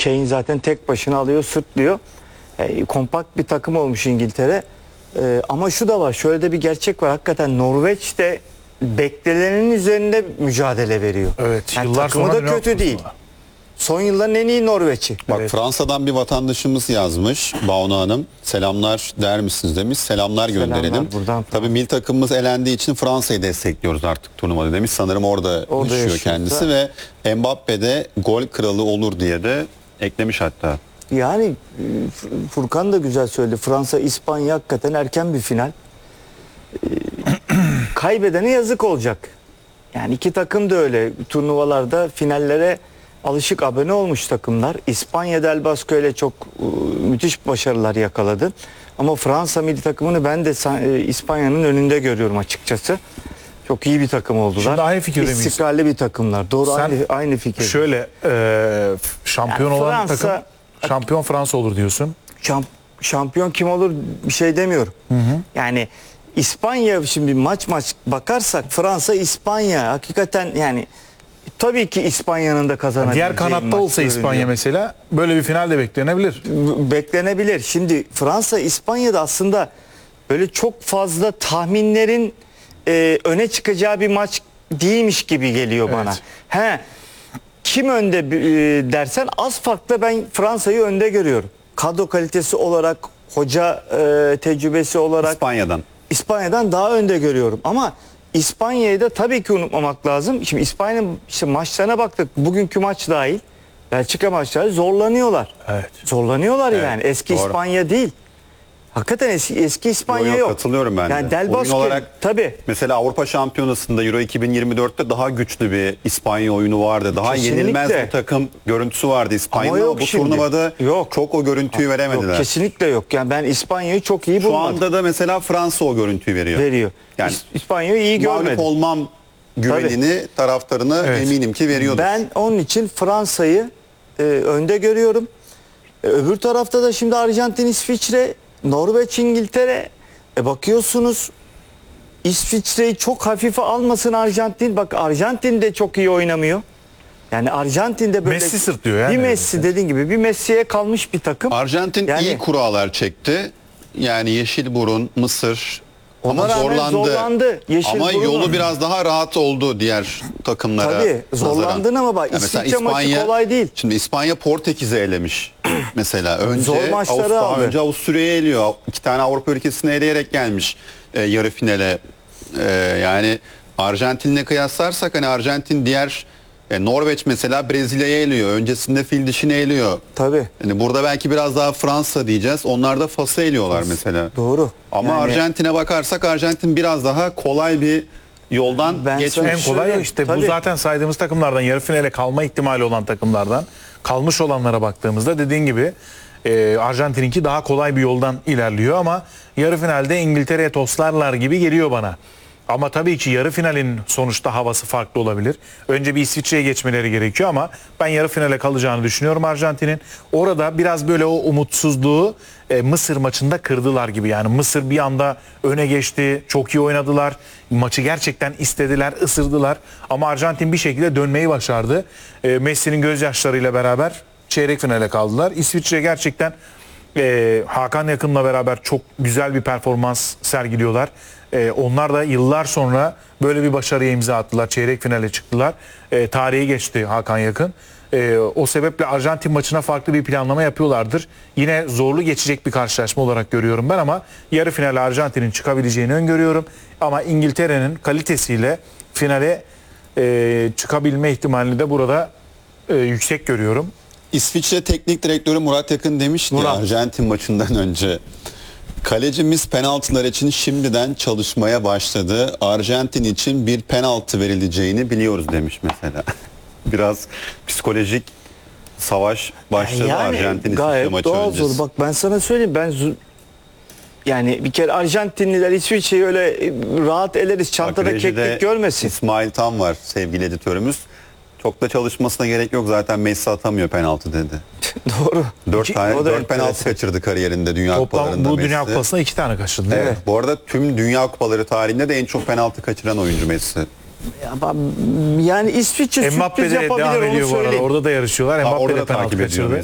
Kane zaten tek başına alıyor, sırtlıyor. Kompakt bir takım olmuş İngiltere. Ama şu da var, şöyle de bir gerçek var. Hakikaten Norveç de beklenenin üzerinde mücadele veriyor. Evet, yani yıllar takımı sonra da Dünya kötü değil. Kupası. Son yılların en iyi Norveç'i. Bak Evet. Fransa'dan bir vatandaşımız yazmış. Banu Hanım selamlar der misiniz demiş. Selamlar gönderelim. buradan. Tabii milli takımımız elendiği için Fransa'yı destekliyoruz artık turnuvada demiş. Sanırım orada yaşıyor yaşıyor. kendisi ve Mbappe de gol kralı olur diye de eklemiş hatta. Yani Furkan da güzel söyledi. Fransa, İspanya hakikaten erken bir final. Kaybedene yazık olacak. Yani iki takım da öyle. Turnuvalarda finallere alışık, abone olmuş takımlar. İspanya Del Bosque ile çok müthiş başarılar yakaladı. Ama Fransa milli takımını ben de İspanya'nın önünde görüyorum açıkçası. Çok iyi bir takım oldular. Şimdi aynı fikirde miyiz? İstikrarlı bir takımlar. Doğru, Sen aynı fikir. Şöyle şampiyon Yani olan Fransa- takım şampiyon Fransa olur diyorsun. Şampiyon kim olur bir şey demiyorum. Yani İspanya, şimdi maç bakarsak Fransa İspanya hakikaten, yani tabii ki İspanya'nın da kazanabileceği Diğer kanatta maç olsa görünüyor. İspanya mesela böyle bir final de beklenebilir. Beklenebilir. Şimdi Fransa İspanya'da aslında böyle çok fazla tahminlerin öne çıkacağı bir maç değilmiş gibi geliyor bana. Kim önde dersen az farklı ben Fransa'yı önde görüyorum. Kadro kalitesi olarak, hoca tecrübesi olarak İspanya'dan daha önde görüyorum. Ama İspanya'yı da tabii ki unutmamak lazım. Şimdi İspanya'nın maçlarına baktık. Bugünkü maç dahil. Belçika maçları zorlanıyorlar. Evet. Zorlanıyorlar yani. Eski doğru. İspanya değil. Hakikaten eski İspanya yok. Katılıyorum ben de. Yani Del Oyun Bosque olarak tabii. mesela Avrupa Şampiyonası'nda Euro 2024'te daha güçlü bir İspanya oyunu vardı. Daha Kesinlikle. yenilmez bir takım görüntüsü vardı İspanya'da. Ama yok Bu şimdi. turnuvada Yok. çok o görüntüyü veremediler. Yok, kesinlikle yok. Yani ben İspanya'yı çok iyi Şu bulmadım. anda da mesela Fransa o görüntüyü veriyor. Veriyor. Yani İspanya'yı iyi mağlup görmedim. olmam güvenini taraftarına Evet. eminim ki veriyordur. Ben onun için Fransa'yı önde görüyorum. Öbür tarafta da şimdi Arjantin, İsviçre, Norveç, İngiltere. Bakıyorsunuz İsviçre'yi çok hafife almasın Arjantin. Bak Arjantin de çok iyi oynamıyor. Yani Arjantin'de böyle Messi sırtlıyor yani. bir Messi, dediğin gibi bir Messi'ye kalmış bir takım. Arjantin Yani- iyi kurallar çekti. Yani Yeşilburun, Mısır Ona ama rağmen zorlandı. Ama Yeşilburun- yolu biraz daha rahat oldu diğer takımlara. Tabii zorlandın ama bak Ya mesela İsviçre maçı kolay değil. Şimdi İspanya Portekiz'i elemiş. Mesela önce Zor maçları daha aldı. önce Avusturya'yı eliyor. İki tane Avrupa ülkesini eleyerek gelmiş yarı finale. Yani Arjantin'le kıyaslarsak hani Arjantin diğer Norveç mesela Brezilya'yı eliyor. Öncesinde fil dişini eliyor. Tabii. Yani burada belki biraz daha Fransa diyeceğiz. Onlar da Fas'ı eliyorlar mesela. Doğru. Ama Yani- Arjantin'e bakarsak Arjantin biraz daha kolay bir yoldan Ben geçmiş. En kolay o işte. Bu Tabii. zaten saydığımız takımlardan, yarı finale kalma ihtimali olan takımlardan, kalmış olanlara baktığımızda dediğin gibi Arjantin'inki daha kolay bir yoldan ilerliyor ama yarı finalde İngiltere'ye toslarlar gibi geliyor bana. Ama tabii ki yarı finalin sonuçta havası farklı olabilir. Önce bir İsviçre'ye geçmeleri gerekiyor ama ben yarı finale kalacağını düşünüyorum Arjantin'in. Orada biraz böyle o umutsuzluğu Mısır maçında kırdılar gibi. Yani Mısır bir anda öne geçti, çok iyi oynadılar. Maçı gerçekten istediler, ısırdılar. Ama Arjantin bir şekilde dönmeyi başardı. Messi'nin gözyaşlarıyla beraber çeyrek finale kaldılar. İsviçre gerçekten Hakan Yakın'la beraber çok güzel bir performans sergiliyorlar. Onlar da yıllar sonra böyle bir başarıya imza attılar. Çeyrek finale çıktılar. Tarihe geçti Hakan Yakın. O sebeple Arjantin maçına farklı bir planlama yapıyorlardır. Yine zorlu geçecek bir karşılaşma olarak görüyorum ben ama yarı finale Arjantin'in çıkabileceğini öngörüyorum. Ama İngiltere'nin kalitesiyle finale çıkabilme ihtimalini de burada yüksek görüyorum. İsviçre Teknik Direktörü Murat Yakın demiş ki Arjantin maçından önce kalecimiz penaltılar için şimdiden çalışmaya başladı. Arjantin için bir penaltı verileceğini biliyoruz demiş mesela. Biraz psikolojik savaş başladı Arjantin İsviçre gayet maçı doğal öncesi. zor. Bak ben sana söyleyeyim, yani bir kere Arjantinliler İsviçre'yi öyle rahat eleriz, çantada Bak, rejide keklik görmesin. İsmail Tam var sevgili editörümüz. Çok da çalışmasına gerek yok, zaten Messi atamıyor penaltı dedi. Doğru. 4 O da penaltı enteresan. kaçırdı kariyerinde Dünya Toplam Kupalarında bu Messi. Dünya Kupası'na 2 tane kaçırdı. değil mi? Evet. Bu arada tüm Dünya Kupaları tarihinde de en çok penaltı kaçıran oyuncu Messi. Yani İsviçre Mbappe sürpriz de yapabilir, devam onu ediyor bu arada. söyleyeyim. Orada da yarışıyorlar. Mbappe orada de da penaltı takip ediyor kaçırdı.